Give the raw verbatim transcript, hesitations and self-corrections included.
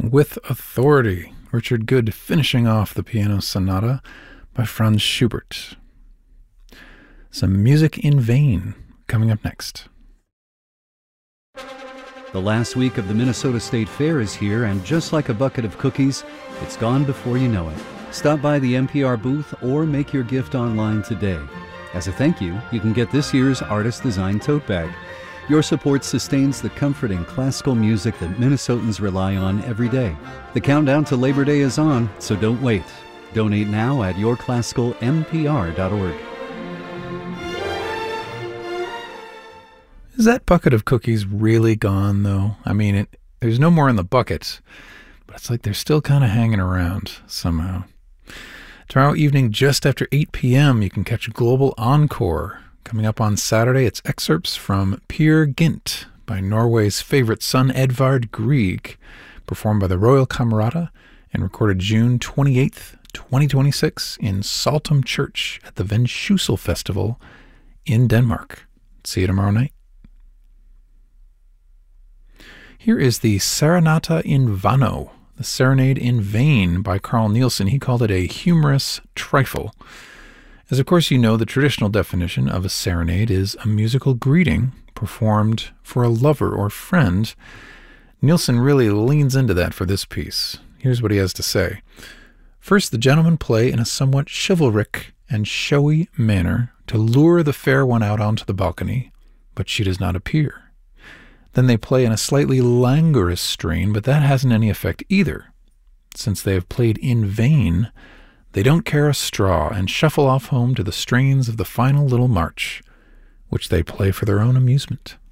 With Authority, Richard Good finishing off the piano sonata by Franz Schubert. Some music in vain coming up next. The last week of the Minnesota State Fair is here, and just like a bucket of cookies, it's gone before you know it. Stop by the N P R booth or make your gift online today. As a thank you, you can get this year's Artist Design Tote Bag. Your support sustains the comforting classical music that Minnesotans rely on every day. The countdown to Labor Day is on, so don't wait. Donate now at your classical n p r dot org. Is that bucket of cookies really gone, though? I mean, it, there's no more in the bucket, but it's like they're still kind of hanging around somehow. Tomorrow evening, just after eight p.m., you can catch Global Encore. Coming up on Saturday, it's excerpts from Peer Gynt by Norway's favorite son, Edvard Grieg, performed by the Royal Camerata and recorded June twenty-eighth, twenty twenty-six in Saltum Church at the Vendsyssel Festival in Denmark. See you tomorrow night. Here is the Serenata in Vano, the Serenade in Vain by Carl Nielsen. He called it a humorous trifle. As of course you know, the traditional definition of a serenade is a musical greeting performed for a lover or friend. Nielsen really leans into that for this piece. Here's what he has to say. First, the gentlemen play in a somewhat chivalric and showy manner to lure the fair one out onto the balcony, but she does not appear. Then they play in a slightly languorous strain, but that hasn't any effect either. Since they have played in vain, they don't care a straw and shuffle off home to the strains of the final little march, which they play for their own amusement.